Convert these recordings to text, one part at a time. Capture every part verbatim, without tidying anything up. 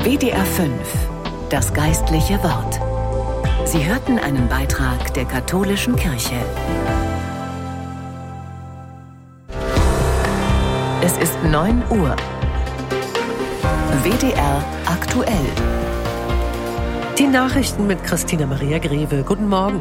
W D R fünf, das geistliche Wort. Sie hörten einen Beitrag der katholischen Kirche. Es ist neun Uhr. W D R aktuell. Die Nachrichten mit Christina Maria Greve. Guten Morgen.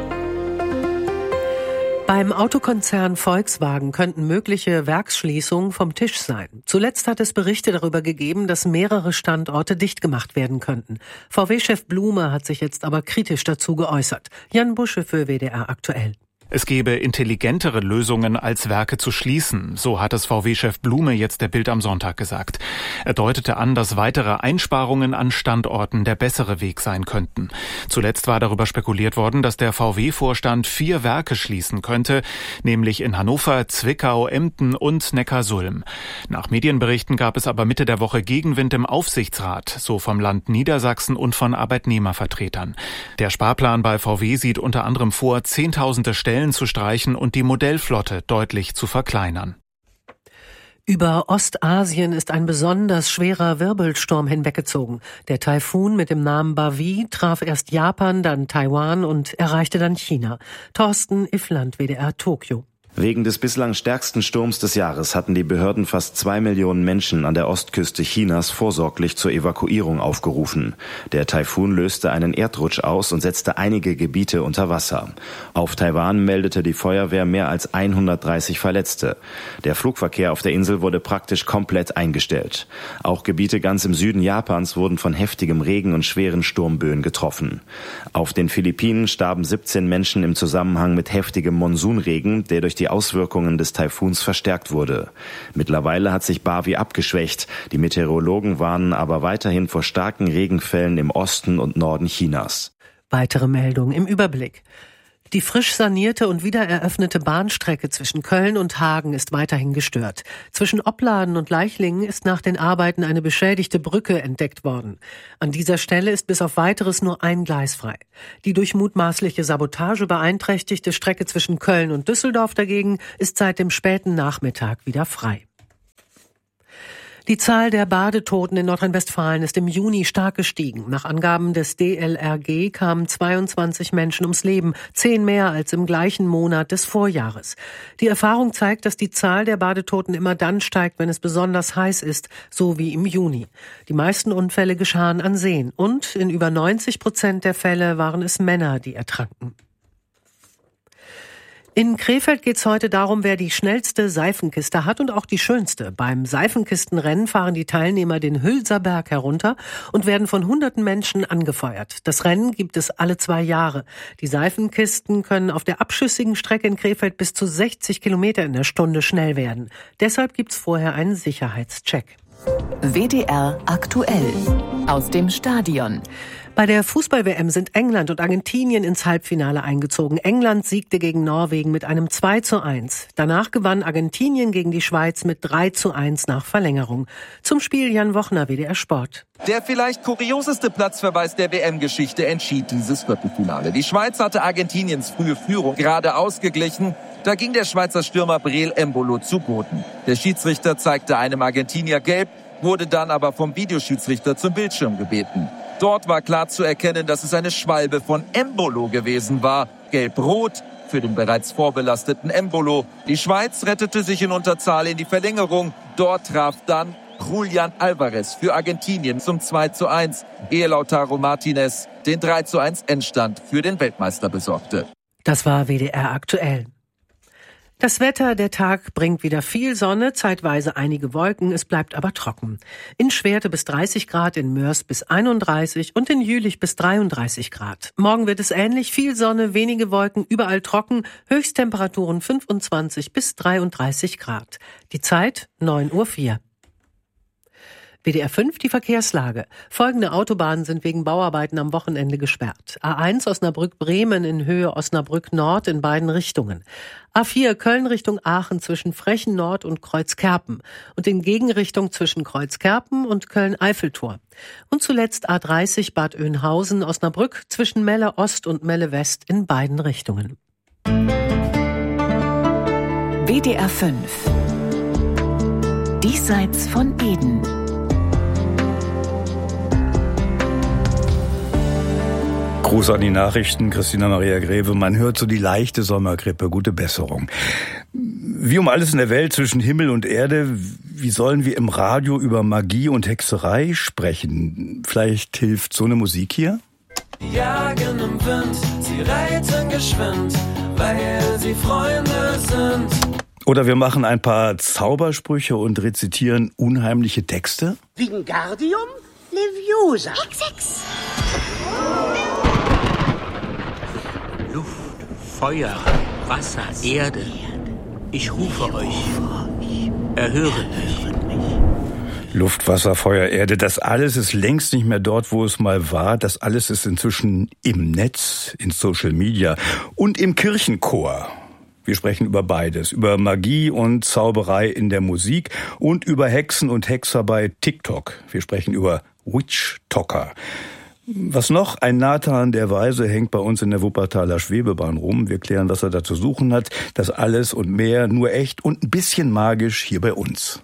Beim Autokonzern Volkswagen könnten mögliche Werksschließungen vom Tisch sein. Zuletzt hat es Berichte darüber gegeben, dass mehrere Standorte dicht gemacht werden könnten. V W-Chef Blume hat sich jetzt aber kritisch dazu geäußert. Jan Busche für W D R aktuell. Es gebe intelligentere Lösungen, als Werke zu schließen, so hat es V W-Chef Blume jetzt der Bild am Sonntag gesagt. Er deutete an, dass weitere Einsparungen an Standorten der bessere Weg sein könnten. Zuletzt war darüber spekuliert worden, dass der V W-Vorstand vier Werke schließen könnte, nämlich in Hannover, Zwickau, Emden und Neckarsulm. Nach Medienberichten gab es aber Mitte der Woche Gegenwind im Aufsichtsrat, so vom Land Niedersachsen und von Arbeitnehmervertretern. Der Sparplan bei V W sieht unter anderem vor, zehntausende Stellen zu streichen und die Modellflotte deutlich zu verkleinern. Über Ostasien ist ein besonders schwerer Wirbelsturm hinweggezogen. Der Taifun mit dem Namen Bavi traf erst Japan, dann Taiwan und erreichte dann China. Thorsten Iffland, W D R Tokio. Wegen des bislang stärksten Sturms des Jahres hatten die Behörden fast zwei Millionen Menschen an der Ostküste Chinas vorsorglich zur Evakuierung aufgerufen. Der Taifun löste einen Erdrutsch aus und setzte einige Gebiete unter Wasser. Auf Taiwan meldete die Feuerwehr mehr als hundertdreißig Verletzte. Der Flugverkehr auf der Insel wurde praktisch komplett eingestellt. Auch Gebiete ganz im Süden Japans wurden von heftigem Regen und schweren Sturmböen getroffen. Auf den Philippinen starben siebzehn Menschen im Zusammenhang mit heftigem Monsunregen, der durch die Auswirkungen des Taifuns verstärkt wurde. Mittlerweile hat sich Bavi abgeschwächt. Die Meteorologen warnen aber weiterhin vor starken Regenfällen im Osten und Norden Chinas. Weitere Meldungen im Überblick. Die frisch sanierte und wiedereröffnete Bahnstrecke zwischen Köln und Hagen ist weiterhin gestört. Zwischen Opladen und Leichlingen ist nach den Arbeiten eine beschädigte Brücke entdeckt worden. An dieser Stelle ist bis auf Weiteres nur ein Gleis frei. Die durch mutmaßliche Sabotage beeinträchtigte Strecke zwischen Köln und Düsseldorf dagegen ist seit dem späten Nachmittag wieder frei. Die Zahl der Badetoten in Nordrhein-Westfalen ist im Juni stark gestiegen. Nach Angaben des D L R G kamen zweiundzwanzig Menschen ums Leben, zehn mehr als im gleichen Monat des Vorjahres. Die Erfahrung zeigt, dass die Zahl der Badetoten immer dann steigt, wenn es besonders heiß ist, so wie im Juni. Die meisten Unfälle geschahen an Seen und in über neunzig Prozent der Fälle waren es Männer, die ertranken. In Krefeld geht es heute darum, wer die schnellste Seifenkiste hat und auch die schönste. Beim Seifenkistenrennen fahren die Teilnehmer den Hülser Berg herunter und werden von hunderten Menschen angefeuert. Das Rennen gibt es alle zwei Jahre. Die Seifenkisten können auf der abschüssigen Strecke in Krefeld bis zu sechzig Kilometer in der Stunde schnell werden. Deshalb gibt es vorher einen Sicherheitscheck. W D R aktuell aus dem Stadion. Bei der Fußball-W M sind England und Argentinien ins Halbfinale eingezogen. England siegte gegen Norwegen mit einem zwei zu eins. Danach gewann Argentinien gegen die Schweiz mit drei zu eins nach Verlängerung. Zum Spiel Jan Wochner, W D R Sport. Der vielleicht kurioseste Platzverweis der W M-Geschichte entschied dieses Viertelfinale. Die Schweiz hatte Argentiniens frühe Führung gerade ausgeglichen. Da ging der Schweizer Stürmer Breel Embolo zu Boden. Der Schiedsrichter zeigte einem Argentinier gelb, wurde dann aber vom Videoschiedsrichter zum Bildschirm gebeten. Dort war klar zu erkennen, dass es eine Schwalbe von Embolo gewesen war. Gelb-rot für den bereits vorbelasteten Embolo. Die Schweiz rettete sich in Unterzahl in die Verlängerung. Dort traf dann Julián Álvarez für Argentinien zum zwei zu eins, ehe Lautaro Martínez den drei zu eins Endstand für den Weltmeister besorgte. Das war W D R aktuell. Das Wetter, der Tag bringt wieder viel Sonne, zeitweise einige Wolken, es bleibt aber trocken. In Schwerte bis dreißig Grad, in Mörs bis einunddreißig und in Jülich bis dreiunddreißig Grad. Morgen wird es ähnlich, viel Sonne, wenige Wolken, überall trocken, Höchsttemperaturen fünfundzwanzig bis dreiunddreißig Grad. Die Zeit neun Uhr vier. W D R fünf, die Verkehrslage. Folgende Autobahnen sind wegen Bauarbeiten am Wochenende gesperrt. A eins Osnabrück-Bremen in Höhe Osnabrück-Nord in beiden Richtungen. A vier Köln Richtung Aachen zwischen Frechen Nord und Kreuzkerpen und in Gegenrichtung zwischen Kreuzkerpen und Köln-Eiffeltor. Und zuletzt A dreißig Bad Oeynhausen Osnabrück zwischen Melle Ost und Melle West in beiden Richtungen. W D R fünf. Diesseits von Eden. Gruß an die Nachrichten, Christina Maria Greve. Man hört so die leichte Sommergrippe, gute Besserung. Wie um alles in der Welt zwischen Himmel und Erde, wie sollen wir im Radio über Magie und Hexerei sprechen? Vielleicht hilft so eine Musik hier? Jagen im Wind, sie reiten geschwind, weil sie Freunde sind. Oder wir machen ein paar Zaubersprüche und rezitieren unheimliche Texte? Wingardium Leviosa. Hex, Hex. Luft, Feuer, Wasser, Erde. Ich rufe euch. Erhöre mich. Luft, Wasser, Feuer, Erde, das alles ist längst nicht mehr dort, wo es mal war. Das alles ist inzwischen im Netz, in Social Media und im Kirchenchor. Wir sprechen über beides, über Magie und Zauberei in der Musik und über Hexen und Hexer bei TikTok. Wir sprechen über Witch-Talker. Was noch? Ein Nathan der Weise hängt bei uns in der Wuppertaler Schwebebahn rum. Wir klären, was er da zu suchen hat. Das alles und mehr, nur echt und ein bisschen magisch hier bei uns.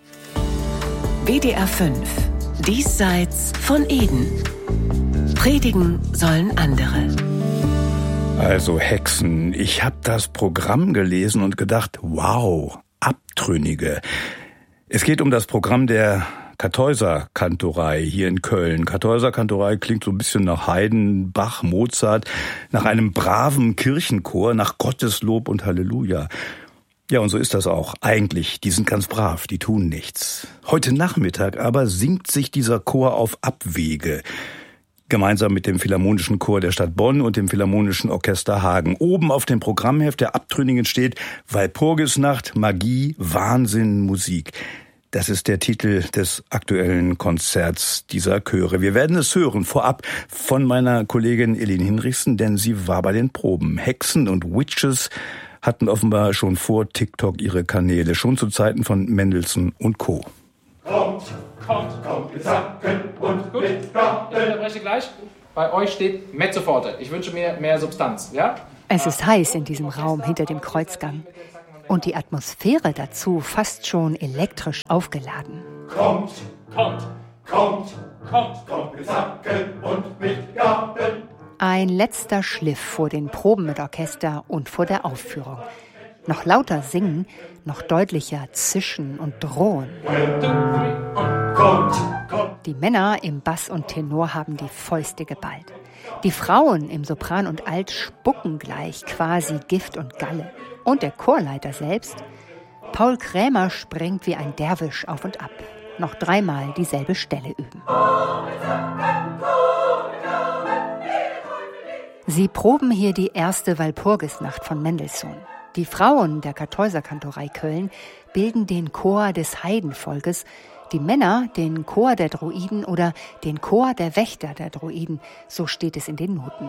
W D R fünf. Diesseits von Eden. Predigen sollen andere. Also Hexen, ich habe das Programm gelesen und gedacht, wow, Abtrünnige. Es geht um das Programm der Kartäuser-Kantorei hier in Köln. Kartäuser-Kantorei klingt so ein bisschen nach Haydn, Bach, Mozart, nach einem braven Kirchenchor, nach Gotteslob und Halleluja. Ja, und so ist das auch. Eigentlich, die sind ganz brav, die tun nichts. Heute Nachmittag aber singt sich dieser Chor auf Abwege. Gemeinsam mit dem Philharmonischen Chor der Stadt Bonn und dem Philharmonischen Orchester Hagen. Oben auf dem Programmheft der Abtrünnigen steht Walpurgisnacht, Magie, Wahnsinn, Musik. Das ist der Titel des aktuellen Konzerts dieser Chöre. Wir werden es hören, vorab von meiner Kollegin Elin Hinrichsen, denn sie war bei den Proben. Hexen und Witches hatten offenbar schon vor TikTok ihre Kanäle, schon zu Zeiten von Mendelssohn und Co. Kommt, kommt, kommt, wir zacken und gut. Ich unterbreche gleich. Bei euch steht Mezzo forte. Ich wünsche mir mehr Substanz, ja? Es ist heiß in diesem Raum hinter dem Kreuzgang. Und die Atmosphäre dazu fast schon elektrisch aufgeladen. Kommt, kommt, kommt, kommt, kommt, wir zacken und mit Gaben. Ein letzter Schliff vor den Proben mit Orchester und vor der Aufführung. Noch lauter singen, noch deutlicher zischen und drohen. Die Männer im Bass und Tenor haben die Fäuste geballt. Die Frauen im Sopran und Alt spucken gleich quasi Gift und Galle. Und der Chorleiter selbst? Paul Krämer springt wie ein Derwisch auf und ab. Noch dreimal dieselbe Stelle üben. Sie proben hier die erste Walpurgisnacht von Mendelssohn. Die Frauen der Kartäuser-Kantorei Köln bilden den Chor des Heidenvolkes, die Männer den Chor der Druiden oder den Chor der Wächter der Druiden, so steht es in den Noten.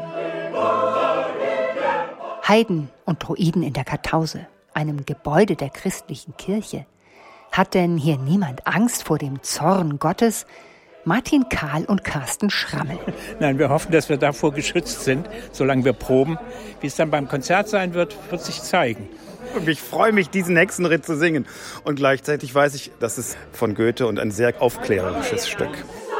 Heiden und Druiden in der Kartause, einem Gebäude der christlichen Kirche. Hat denn hier niemand Angst vor dem Zorn Gottes? Martin Kahl und Carsten Schrammel. Nein, wir hoffen, dass wir davor geschützt sind, solange wir proben. Wie es dann beim Konzert sein wird, wird sich zeigen. Und ich freue mich, diesen Hexenritt zu singen. Und gleichzeitig weiß ich, das ist von Goethe und ein sehr aufklärerisches Stück.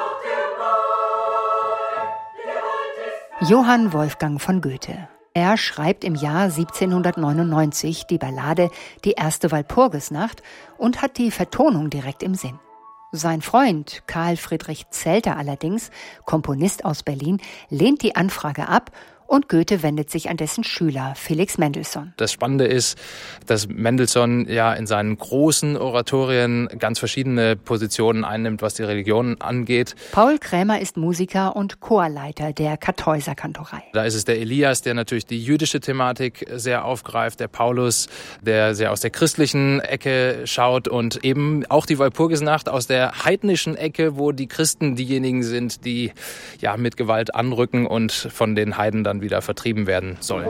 Johann Wolfgang von Goethe. Er schreibt im Jahr siebzehnhundertneunundneunzig die Ballade Die erste Walpurgisnacht und hat die Vertonung direkt im Sinn. Sein Freund Karl Friedrich Zelter allerdings, Komponist aus Berlin, lehnt die Anfrage ab und Goethe wendet sich an dessen Schüler Felix Mendelssohn. Das Spannende ist, dass Mendelssohn ja in seinen großen Oratorien ganz verschiedene Positionen einnimmt, was die Religion angeht. Paul Krämer ist Musiker und Chorleiter der Kartäuser-Kantorei. Da ist es der Elias, der natürlich die jüdische Thematik sehr aufgreift, der Paulus, der sehr aus der christlichen Ecke schaut und eben auch die Walpurgisnacht aus der heidnischen Ecke, wo die Christen diejenigen sind, die ja mit Gewalt anrücken und von den Heiden dann wieder vertrieben werden sollen.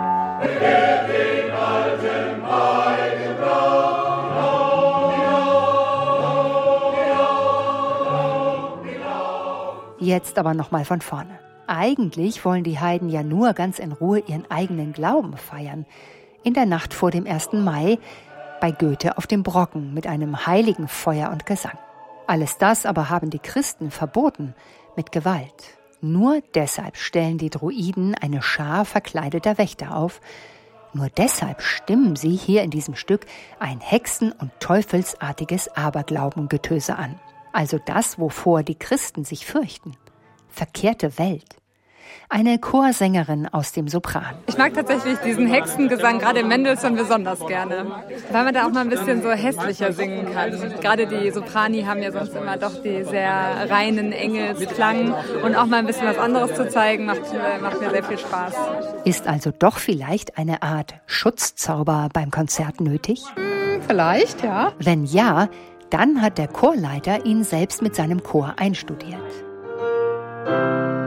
Jetzt aber nochmal von vorne. Eigentlich wollen die Heiden ja nur ganz in Ruhe ihren eigenen Glauben feiern. In der Nacht vor dem ersten Mai bei Goethe auf dem Brocken mit einem heiligen Feuer und Gesang. Alles das aber haben die Christen verboten mit Gewalt. Nur deshalb stellen die Druiden eine Schar verkleideter Wächter auf. Nur deshalb stimmen sie hier in diesem Stück ein hexen- und teufelsartiges Aberglaubengetöse an. Also das, wovor die Christen sich fürchten. Verkehrte Welt. Eine Chorsängerin aus dem Sopran. Ich mag tatsächlich diesen Hexengesang, gerade Mendelssohn, besonders gerne. Weil man da auch mal ein bisschen so hässlicher singen kann. Gerade die Soprani haben ja sonst immer doch die sehr reinen Engelsklang. Und auch mal ein bisschen was anderes zu zeigen, macht, macht mir sehr viel Spaß. Ist also doch vielleicht eine Art Schutzzauber beim Konzert nötig? Hm, vielleicht, ja. Wenn ja, dann hat der Chorleiter ihn selbst mit seinem Chor einstudiert.